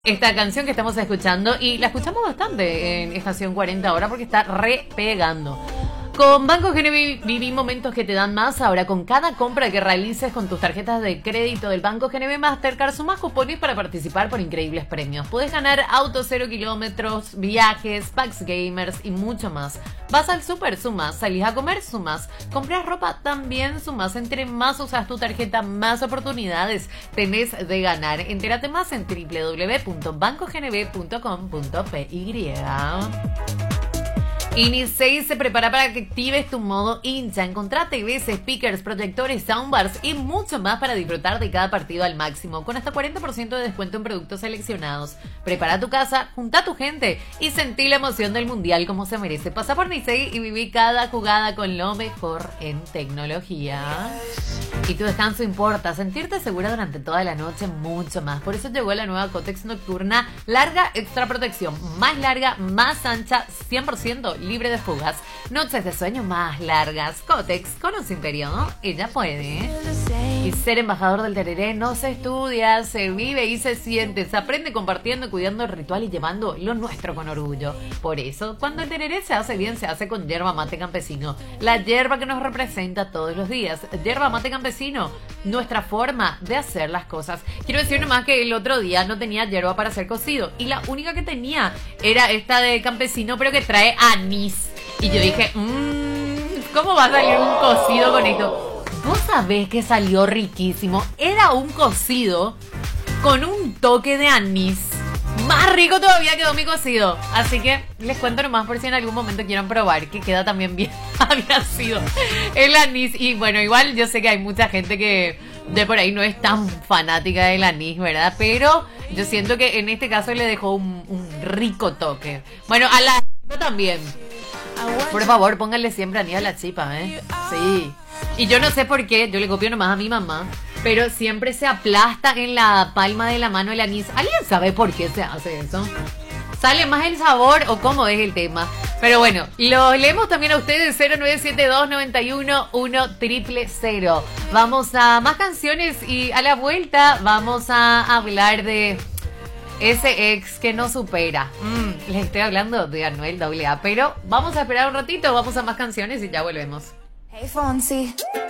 Esta canción que estamos escuchando y la escuchamos bastante en Estación 40 ahora porque está re pegando. Con Banco GNB viví momentos que te dan más. Ahora con cada compra que realices con tus tarjetas de crédito del Banco GNB Mastercard sumás cupones para participar por increíbles premios. Puedes ganar autos 0 kilómetros, viajes, packs gamers y mucho más. Vas al súper, sumas. Salís a comer, sumas. Compras ropa, también sumas. Entre más usas tu tarjeta, más oportunidades tenés de ganar. Entérate más en www.bancognb.com.py. Inicej se prepara para que actives tu modo hincha. Encontrá TVs, speakers, proyectores, soundbars y mucho más para disfrutar de cada partido al máximo, con hasta 40% de descuento en productos seleccionados. Prepara tu casa, junta a tu gente y sentí la emoción del mundial como se merece. Pasa por Nicey y viví cada jugada con lo mejor en tecnología. Y tu descanso importa, sentirte segura durante toda la noche, mucho más. Por eso llegó la nueva Kotex Nocturna Larga Extra Protección. Más larga, más ancha, 100% libre de fugas. Noches de sueño más largas. Kotex, con un sin periodo, ella puede. Y ser embajador del tereré no se estudia, se vive y se siente. Se aprende compartiendo, cuidando el ritual y llevando lo nuestro con orgullo. Por eso, cuando el tereré se hace bien, se hace con yerba mate campesino. La yerba que nos representa todos los días. Yerba mate campesino, nuestra forma de hacer las cosas. Quiero decir nomás que el otro día no tenía yerba para hacer cocido. Y la única que tenía era esta de campesino, pero que trae anís. Y yo dije, ¿cómo va a salir un cocido con esto? Vos sabés que salió riquísimo. Era un cocido con un toque de anís. Más rico todavía quedó mi cocido. Así que les cuento nomás por si en algún momento quieran probar, que queda también bien. Había sido el anís. Y bueno, igual yo sé que hay mucha gente que de por ahí no es tan fanática del anís, ¿verdad? Pero yo siento que en este caso le dejó un rico toque. Bueno, a la también. Por favor, pónganle siempre anís a la chipa, ¿eh? Sí. Y yo no sé por qué, yo le copio nomás a mi mamá, pero siempre se aplasta en la palma de la mano el anís. ¿Alguien sabe por qué se hace eso? ¿Sale más el sabor o cómo es el tema? Pero bueno, lo leemos también a ustedes, 0972-91-1000. Vamos a más canciones y a la vuelta vamos a hablar de ese ex que no supera. Les estoy hablando de Anuel AA, pero vamos a esperar un ratito, vamos a más canciones y ya volvemos. Hey Fonsi,